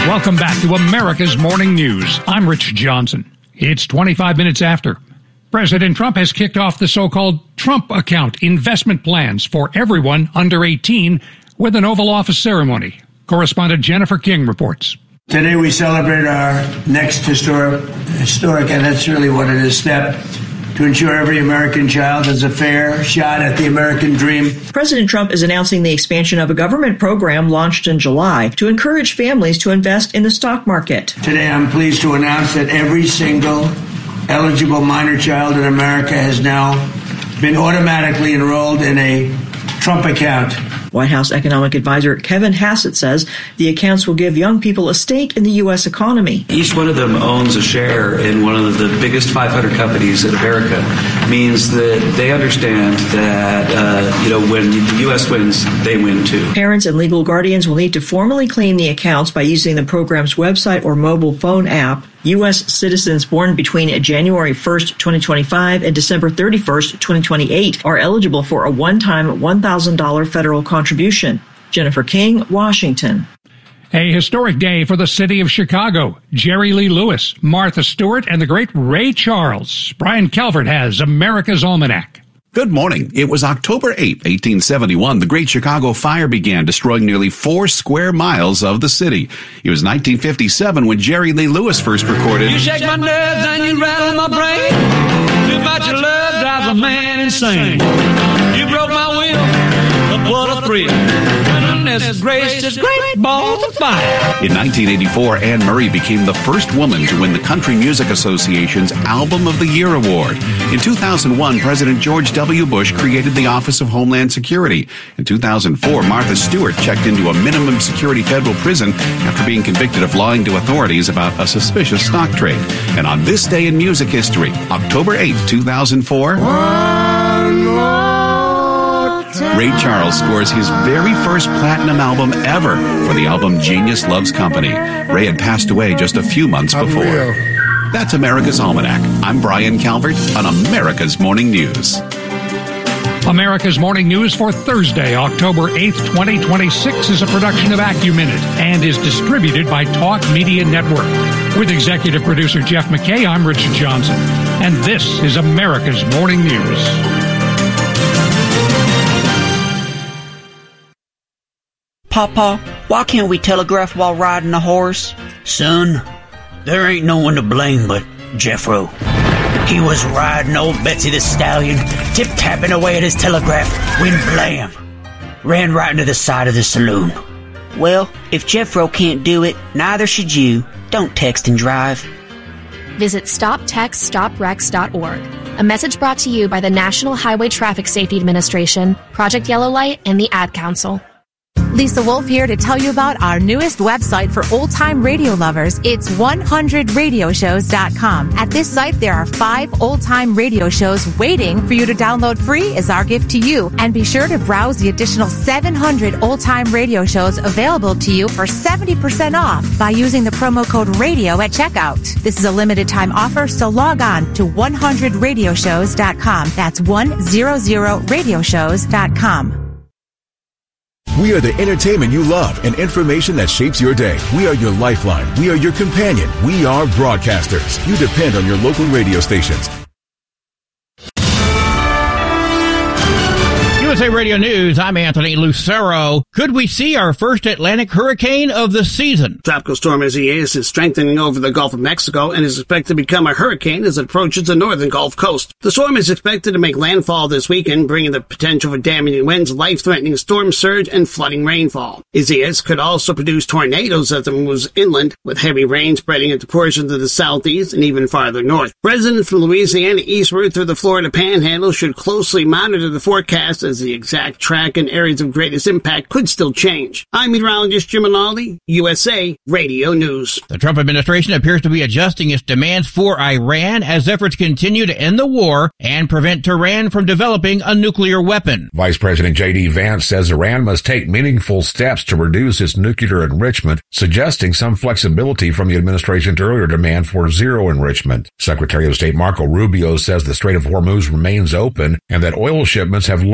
Welcome back to America's Morning News. I'm Rich Johnson. It's 25 minutes after. President Trump has kicked off the so-called Trump account investment plans for everyone under 18 with an Oval Office ceremony. Correspondent Jennifer King reports. Today we celebrate our next historic, and that's really what it is, step to ensure every American child has a fair shot at the American dream. President Trump is announcing the expansion of a government program launched in July to encourage families to invest in the stock market. Today I'm pleased to announce that every single eligible minor child in America has now been automatically enrolled in a Trump account. White House economic advisor Kevin Hassett says the accounts will give young people a stake in the U.S. economy. Each one of them owns a share in one of the biggest 500 companies in America. Means that they understand that, when the U.S. wins, they win too. Parents and legal guardians will need to formally claim the accounts by using the program's website or mobile phone app. U.S. citizens born between January 1st, 2025 and December 31st, 2028 are eligible for a one-time $1,000 federal contribution. Jennifer King, Washington. A historic day for the city of Chicago. Jerry Lee Lewis, Martha Stewart, and the great Ray Charles. Brian Calvert has America's Almanac. Good morning. It was October 8, 1871. The Great Chicago Fire began, destroying nearly 4 square miles of the city. It was 1957 when Jerry Lee Lewis first recorded, "You shake my nerves and you rattle my brain. Too much of love drives a man insane. You broke my will, but what a thrill. Goodness gracious, great balls of fire." In 1984, Anne Murray became the first woman to win the Country Music Association's Album of the Year award. In 2001, President George W. Bush created the Office of Homeland Security. In 2004, Martha Stewart checked into a minimum security federal prison after being convicted of lying to authorities about a suspicious stock trade. And on this day in music history, October 8, 2004, Ray Charles scores his very first platinum album ever for the album Genius Loves Company. Ray had passed away just a few months before. That's America's Almanac. I'm Brian Calvert on America's Morning News. America's Morning News for Thursday, October 8th, 2026 is a production of Acuminute and is distributed by Talk Media Network. With executive producer Jeff McKay, I'm Richard Johnson. And this is America's Morning News. Papa, why can't we telegraph while riding a horse? Son, there ain't no one to blame but Jeffro. He was riding old Betsy the Stallion, tip-tapping away at his telegraph, when blam! Ran right into the side of the saloon. Well, if Jeffro can't do it, neither should you. Don't text and drive. Visit StopTextStopWrecks.org. A message brought to you by the National Highway Traffic Safety Administration, Project Yellow Light, and the Ad Council. Lisa Wolf here to tell you about our newest website for old-time radio lovers. It's 100radioshows.com. At this site, there are 5 old-time radio shows waiting for you to download free as our gift to you. And be sure to browse the additional 700 old-time radio shows available to you for 70% off by using the promo code RADIO at checkout. This is a limited-time offer, so log on to 100radioshows.com. That's 100radioshows.com. We are the entertainment you love and information that shapes your day. We are your lifeline. We are your companion. We are broadcasters. You depend on your local radio stations. USA Radio News, I'm Anthony Lucero. Could we see our first Atlantic hurricane of the season? Tropical storm Isaias is strengthening over the Gulf of Mexico and is expected to become a hurricane as it approaches the northern Gulf Coast. The storm is expected to make landfall this weekend, bringing the potential for damaging winds, life-threatening storm surge, and flooding rainfall. Isaias could also produce tornadoes as it moves inland, with heavy rain spreading into portions of the southeast and even farther north. Residents from Louisiana eastward through the Florida Panhandle should closely monitor the forecast as the exact track and areas of greatest impact could still change. I'm meteorologist Jim Rinaldi, USA Radio News. The Trump administration appears to be adjusting its demands for Iran as efforts continue to end the war and prevent Tehran from developing a nuclear weapon. Vice President J.D. Vance says Iran must take meaningful steps to reduce its nuclear enrichment, suggesting some flexibility from the administration's earlier demand for zero enrichment. Secretary of State Marco Rubio says the Strait of Hormuz remains open and that oil shipments have largely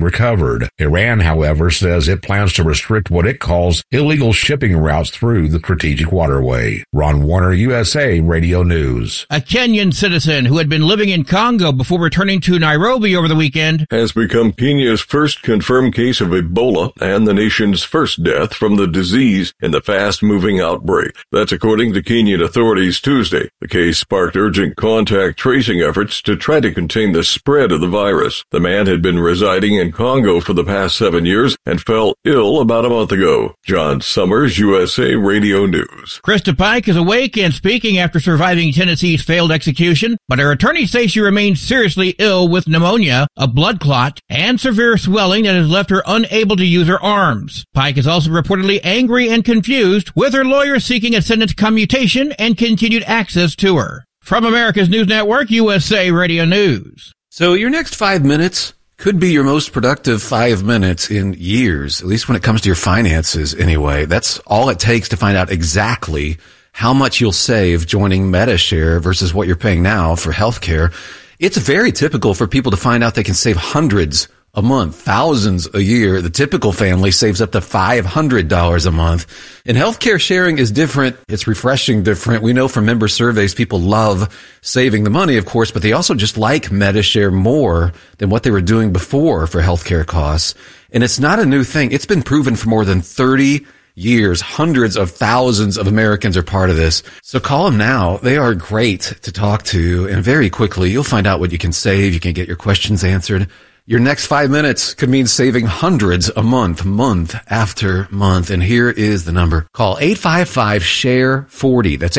recovered. Iran, however, says it plans to restrict what it calls illegal shipping routes through the strategic waterway. Ron Warner, USA Radio News. A Kenyan citizen who had been living in Congo before returning to Nairobi over the weekend has become Kenya's first confirmed case of Ebola and the nation's first death from the disease in the fast-moving outbreak. That's according to Kenyan authorities Tuesday. The case sparked urgent contact tracing efforts to try to contain the spread of the virus. The man had been residing in Congo for the past 7 years and fell ill about a month ago. John Summers, USA Radio News. Krista Pike is awake and speaking after surviving Tennessee's failed execution, but her attorneys say she remains seriously ill with pneumonia, a blood clot, and severe swelling that has left her unable to use her arms. Pike is also reportedly angry and confused, with her lawyer seeking a sentence commutation and continued access to her. From America's News Network, USA Radio News. So your next 5 minutes could be your most productive 5 minutes in years, at least when it comes to your finances anyway. That's all it takes to find out exactly how much you'll save joining Medi-Share versus what you're paying now for healthcare. It's very typical for people to find out they can save hundreds a month, thousands a year. The typical family saves up to $500 a month. And healthcare sharing is different. It's refreshing different. We know from member surveys, people love saving the money, of course, but they also just like Medi-Share more than what they were doing before for healthcare costs. And it's not a new thing. It's been proven for more than 30 years. Hundreds of thousands of Americans are part of this. So call them now. They are great to talk to. And very quickly, you'll find out what you can save. You can get your questions answered. Your next 5 minutes could mean saving hundreds a month, month after month. And here is the number. Call 855-SHARE-40. That's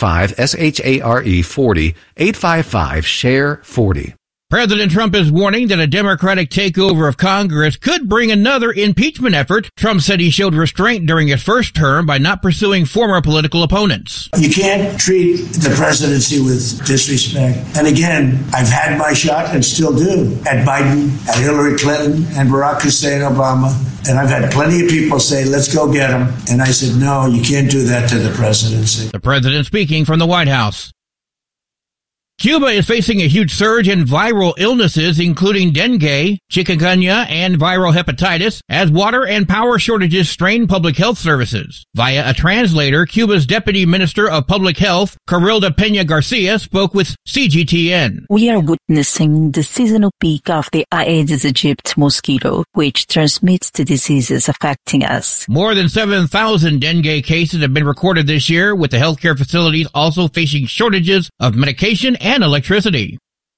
855-SHARE-40. 855-SHARE-40. President Trump is warning that a Democratic takeover of Congress could bring another impeachment effort. Trump said he showed restraint during his first term by not pursuing former political opponents. You can't treat the presidency with disrespect. And again, I've had my shot and still do at Biden, at Hillary Clinton, and Barack Hussein Obama. And I've had plenty of people say, let's go get him. And I said, no, you can't do that to the presidency. The president speaking from the White House. Cuba is facing a huge surge in viral illnesses, including dengue, chikungunya, and viral hepatitis, as water and power shortages strain public health services. Via a translator, Cuba's Deputy Minister of Public Health, Carilda Peña Garcia, spoke with CGTN. We are witnessing the seasonal peak of the Aedes aegypti mosquito, which transmits the diseases affecting us. More than 7,000 dengue cases have been recorded this year, with the healthcare facilities also facing shortages of medication and electricity.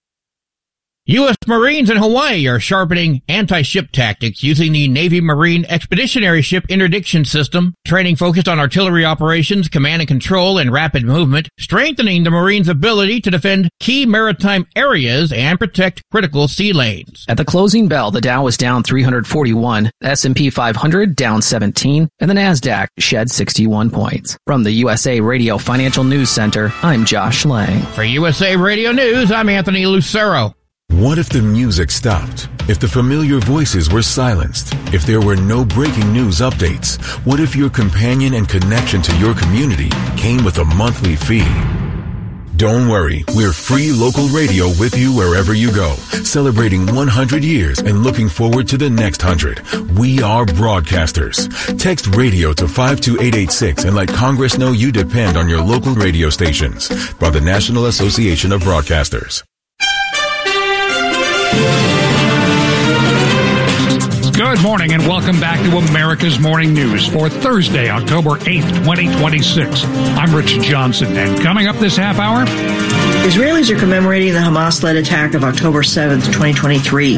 U.S. Marines in Hawaii are sharpening anti-ship tactics using the Navy Marine Expeditionary Ship Interdiction System. Training focused on artillery operations, command and control, and rapid movement, strengthening the Marines' ability to defend key maritime areas and protect critical sea lanes. At the closing bell, the Dow was down 341, the S&P 500 down 17, and the NASDAQ shed 61 points. From the USA Radio Financial News Center, I'm Josh Lang. For USA Radio News, I'm Anthony Lucero. What if the music stopped? If the familiar voices were silenced? If there were no breaking news updates? What if your companion and connection to your community came with a monthly fee? Don't worry, we're free local radio with you wherever you go, celebrating 100 years and looking forward to the next 100. We are broadcasters. Text radio to 52886 and let Congress know you depend on your local radio stations. By the National Association of Broadcasters. Good morning and welcome back to America's Morning News for Thursday, October 8th, 2026. I'm Rich Johnson, and coming up this half hour... Israelis are commemorating the Hamas-led attack of October 7th, 2023.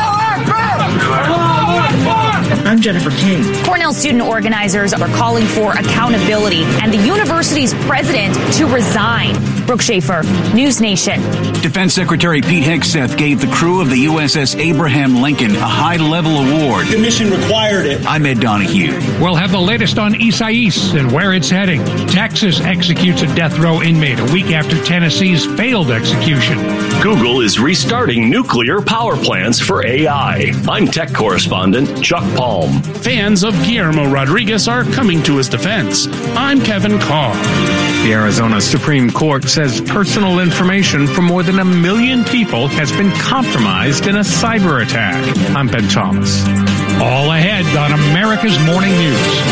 I'm Jennifer King. Cornell student organizers are calling for accountability and the university's president to resign. Brooke Schaefer, News Nation. Defense Secretary Pete Hegseth gave the crew of the USS Abraham Lincoln a high-level award. The mission required it. I'm Ed Donahue. We'll have the latest on Isais and where it's heading. Texas executes a death row inmate a week after Tennessee's failed execution. Google is restarting nuclear power plants for AI. I'm tech correspondent Chuck Palm. home. Fans of Guillermo Rodriguez are coming to his defense. I'm Kevin Carr. The Arizona Supreme Court says personal information from more than 1 million people has been compromised in a cyber attack. I'm Ben Thomas. All ahead on America's Morning News.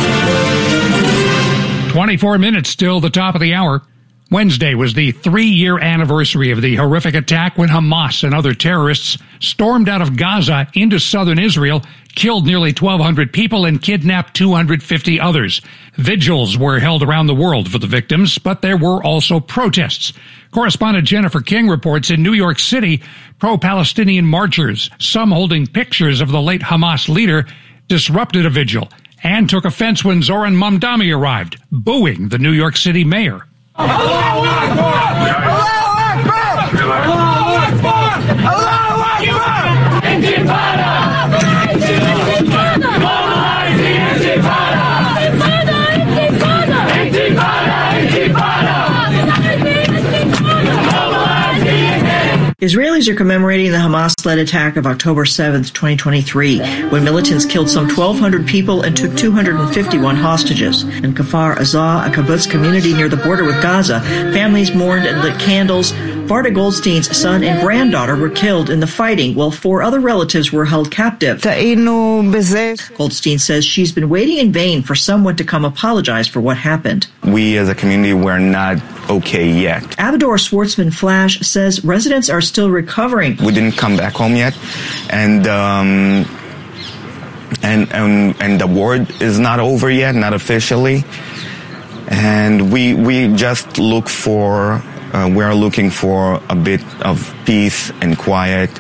24 minutes till the top of the hour. Wednesday was the 3-year anniversary of the horrific attack when Hamas and other terrorists stormed out of Gaza into southern Israel, killed nearly 1,200 people, and kidnapped 250 others. Vigils were held around the world for the victims, but there were also protests. Correspondent Jennifer King reports in New York City, pro-Palestinian marchers, some holding pictures of the late Hamas leader, disrupted a vigil and took offense when Zoran Mamdani arrived, booing the New York City mayor. Allahu Akbar! Allahu Akbar! Allahu Akbar! Allahu Akbar! Intifada! Intifada! Mobilize the Intifada! Intifada! Intifada! Intifada! Israelis are commemorating the Hamas-led attack of October 7, 2023, when militants killed some 1,200 people and took 251 hostages. In Kfar Aza, a kibbutz community near the border with Gaza, families mourned and lit candles. Varda Goldstein's son and granddaughter were killed in the fighting, while 4 other relatives were held captive. Goldstein says she's been waiting in vain for someone to come apologize for what happened. We as a community were not okay yet. Avador Schwartzman Flash says residents are still recovering. We didn't come back home yet, and the war is not over yet, not officially. And we just look for. We're looking for a bit of peace and quiet,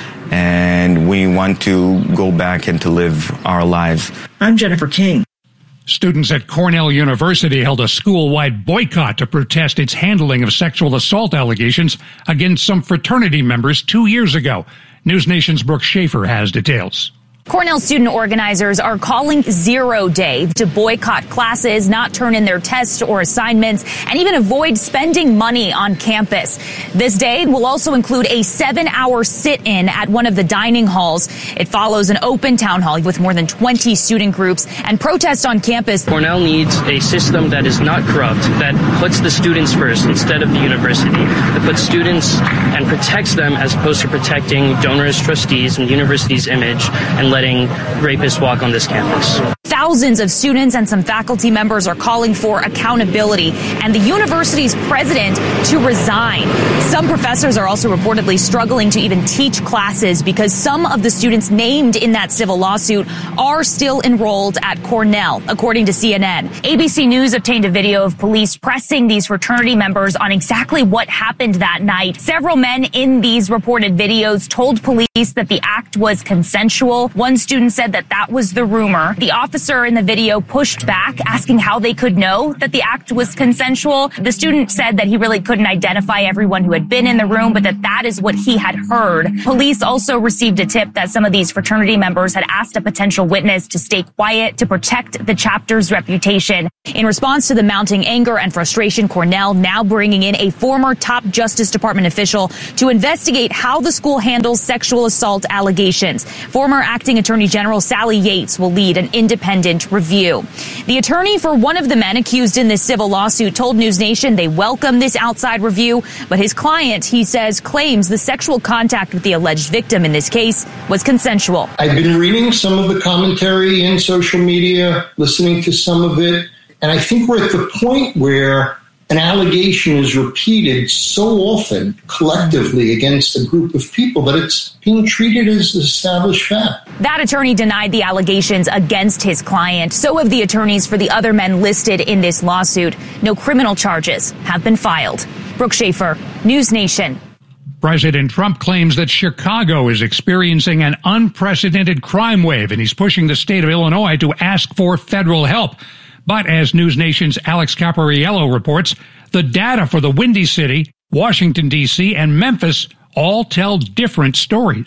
and we want to go back and to live our lives. I'm Jennifer King. Students at Cornell University held a school-wide boycott to protest its handling of sexual assault allegations against some fraternity members 2 years ago. News Nation's Brooke Schaefer has details. Cornell student organizers are calling 0 Day to boycott classes, not turn in their tests or assignments, and even avoid spending money on campus. This day will also include a 7-hour sit-in at one of the dining halls. It follows an open town hall with more than 20 student groups and protests on campus. Cornell needs a system that is not corrupt, that puts the students first instead of the university, that puts students and protects them as opposed to protecting donors, trustees, and the university's image and letting rapists walk on this campus. Thousands of students and some faculty members are calling for accountability and the university's president to resign. Some professors are also reportedly struggling to even teach classes because some of the students named in that civil lawsuit are still enrolled at Cornell, according to CNN. ABC News obtained a video of police pressing these fraternity members on exactly what happened that night. Several men in these reported videos told police that the act was consensual. One student said that that was the rumor. The officer in the video pushed back, asking how they could know that the act was consensual. The student said that he really couldn't identify everyone who had been in the room, but that is what he had heard. Police also received a tip that some of these fraternity members had asked a potential witness to stay quiet to protect the chapter's reputation. In response to the mounting anger and frustration, Cornell now bringing in a former top Justice Department official to investigate how the school handles sexual assault allegations. Former acting Attorney General Sally Yates will lead an independent review. The attorney for one of the men accused in this civil lawsuit told News Nation they welcome this outside review, but his client, he says, claims the sexual contact with the alleged victim in this case was consensual. I've been reading some of the commentary in social media, listening to some of it, and I think we're at the point where an allegation is repeated so often collectively against a group of people that it's being treated as established fact. That attorney denied the allegations against his client. So have the attorneys for the other men listed in this lawsuit. No criminal charges have been filed. Brooke Schaefer, News Nation. President Trump claims that Chicago is experiencing an unprecedented crime wave, and he's pushing the state of Illinois to ask for federal help. But as News Nation's Alex Capariello reports, the data for the Windy City, Washington, D.C., and Memphis all tell different stories.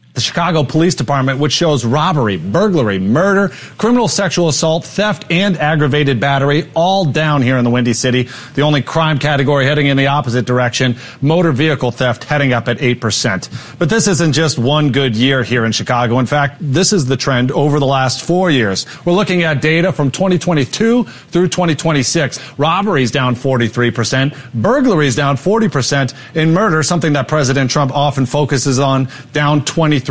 The Chicago Police Department, which shows robbery, burglary, murder, criminal sexual assault, theft, and aggravated battery, all down here in the Windy City. The only crime category heading in the opposite direction, motor vehicle theft, heading up at 8%. But this isn't just one good year here in Chicago. In fact, this is the trend over the last 4 years. We're looking at data from 2022 through 2026. Robberies down 43%, burglaries down 40%, and murder, something that President Trump often focuses on, down 23%.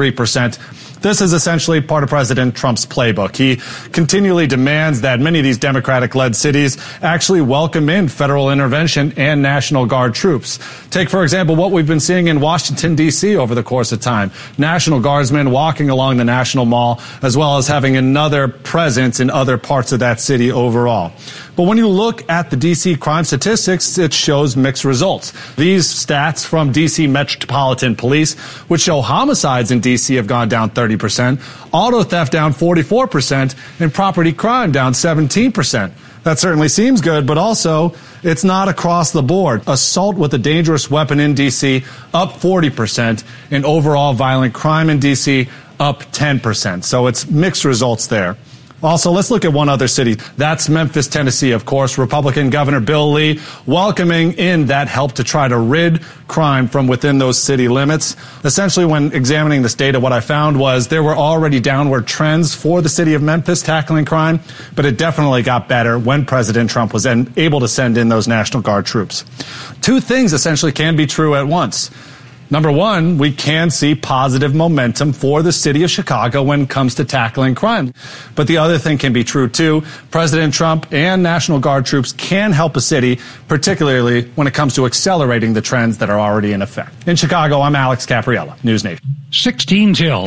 This is essentially part of President Trump's playbook. He continually demands that many of these Democratic-led cities actually welcome in federal intervention and National Guard troops. Take, for example, what we've been seeing in Washington, D.C. over the course of time. National Guardsmen walking along the National Mall, as well as having another presence in other parts of that city overall. But when you look at the D.C. crime statistics, it shows mixed results. These stats from D.C. Metropolitan Police, which show homicides in D.C. have gone down 30%, auto theft down 44%, and property crime down 17%. That certainly seems good, but also it's not across the board. Assault with a dangerous weapon in D.C. up 40%, and overall violent crime in D.C. up 10%. So it's mixed results there. Also, let's look at one other city. That's Memphis, Tennessee, of course. Republican Governor Bill Lee welcoming in that help to try to rid crime from within those city limits. Essentially, when examining this data, what I found was there were already downward trends for the city of Memphis tackling crime, but it definitely got better when President Trump was able to send in those National Guard troops. Two things essentially can be true at once. Number one, we can see positive momentum for the city of Chicago when it comes to tackling crime. But the other thing can be true, too. President Trump and National Guard troops can help a city, particularly when it comes to accelerating the trends that are already in effect. In Chicago, I'm Alex Capriella, News Nation. 16 till.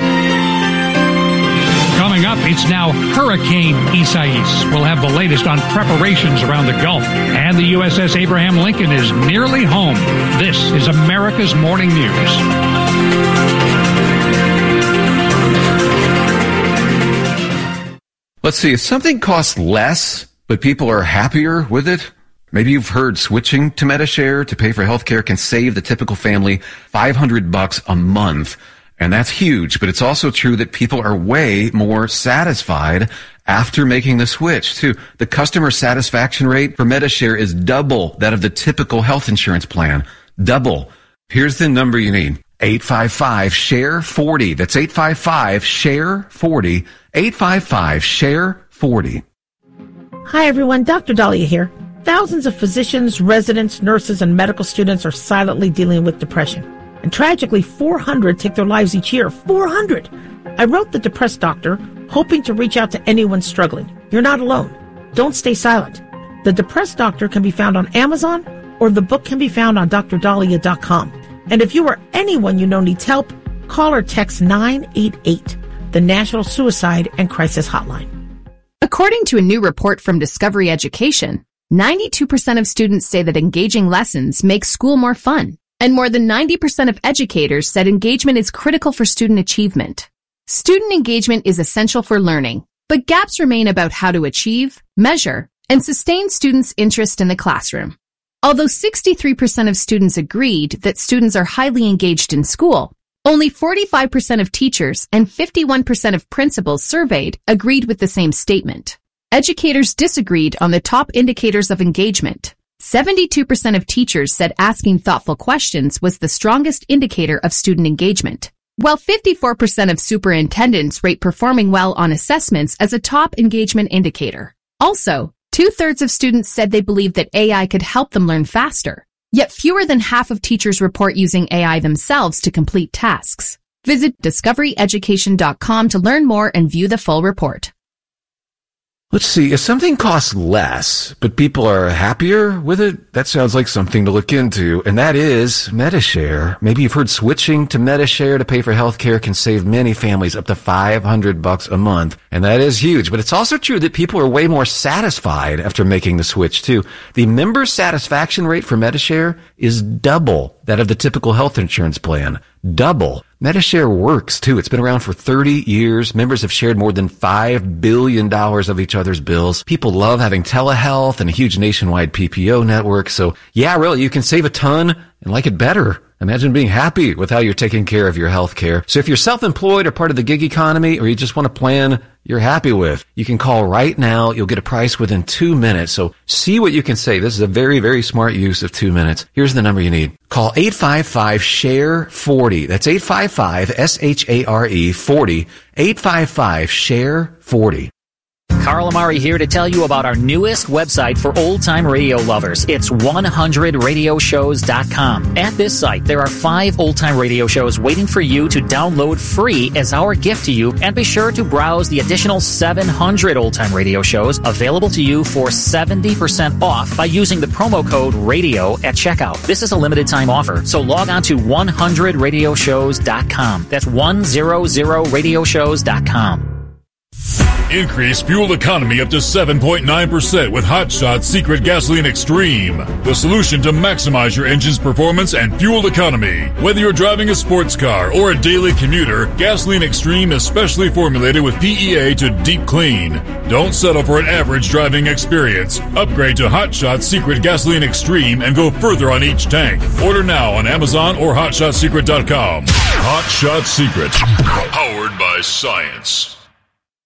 Coming up, it's now Hurricane Isaias. We'll have the latest on preparations around the Gulf. And the USS Abraham Lincoln is nearly home. This is America's Morning News. Let's see, if something costs less, but people are happier with it, maybe you've heard switching to Medi-Share to pay for healthcare can save the typical family $500 a month. And that's huge, but it's also true that people are way more satisfied after making the switch, too. The customer satisfaction rate for Medi-Share is double that of the typical health insurance plan. Double. Here's the number you need. 855-SHARE-40. That's 855-SHARE-40. 855-SHARE-40. Hi, everyone. Dr. Dahlia here. Thousands of physicians, residents, nurses, and medical students are silently dealing with depression. And tragically, 400 take their lives each year. 400! I wrote The Depressed Doctor, hoping to reach out to anyone struggling. You're not alone. Don't stay silent. The Depressed Doctor can be found on Amazon, or the book can be found on drdahlia.com. And if you or anyone you know needs help, call or text 988, the National Suicide and Crisis Hotline. According to a new report from Discovery Education, 92% of students say that engaging lessons make school more fun. And more than 90% of educators said engagement is critical for student achievement. Student engagement is essential for learning, but gaps remain about how to achieve, measure, and sustain students' interest in the classroom. Although 63% of students agreed that students are highly engaged in school, only 45% of teachers and 51% of principals surveyed agreed with the same statement. Educators disagreed on the top indicators of engagement. 72% of teachers said asking thoughtful questions was the strongest indicator of student engagement, while 54% of superintendents rate performing well on assessments as a top engagement indicator. Also, 2/3 of students said they believe that AI could help them learn faster, yet fewer than half of teachers report using AI themselves to complete tasks. Visit discoveryeducation.com to learn more and view the full report. Let's see, if something costs less, but people are happier with it, that sounds like something to look into, and that is Medi-Share. Maybe you've heard switching to Medi-Share to pay for healthcare can save many families up to $500 a month, and that is huge. But it's also true that people are way more satisfied after making the switch, too. The member satisfaction rate for Medi-Share is double that of the typical health insurance plan. Double. Medi-Share works, too. It's been around for 30 years. Members have shared more than $5 billion of each other's bills. People love having telehealth and a huge nationwide PPO network. So, yeah, really, you can save a ton and like it better Imagine being happy with how you're taking care of your health care. So if you're self-employed or part of the gig economy, or you just want a plan you're happy with, you can call right now. You'll get a price within 2 minutes. So see what you can say. This is a very, very smart use of 2 minutes. Here's the number you need. Call 855-SHARE-40. That's 855-SHARE-40. 855-SHARE-40. Carl Amari here to tell you about our newest website for old-time radio lovers. It's 100radioshows.com. At this site, there are 5 old-time radio shows waiting for you to download free as our gift to you, and be sure to browse the additional 700 old-time radio shows available to you for 70% off by using the promo code RADIO at checkout. This is a limited-time offer, so log on to 100radioshows.com. That's 100radioshows.com. Increase fuel economy up to 7.9% with Hot Shot Secret Gasoline Extreme. The solution to maximize your engine's performance and fuel economy. Whether you're driving a sports car or a daily commuter, Gasoline Extreme is specially formulated with PEA to deep clean. Don't settle for an average driving experience. Upgrade to Hot Shot Secret Gasoline Extreme and go further on each tank. Order now on Amazon or HotShotSecret.com. Hot Shot Secret. Powered by science.